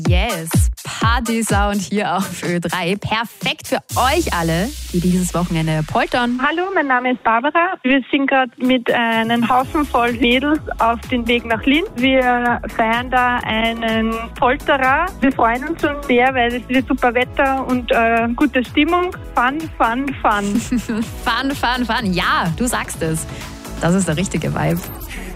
Yes, Party-Sound hier auf Ö3. Perfekt für euch alle, die dieses Wochenende poltern. Hallo, mein Name ist Barbara. Wir sind gerade mit einem Haufen voll Mädels auf dem Weg nach Linz. Wir feiern da einen Polterer. Wir freuen uns schon sehr, weil es ist super Wetter und gute Stimmung. Fun, fun, fun. Fun, fun, fun. Ja, du sagst es. Das ist der richtige Vibe.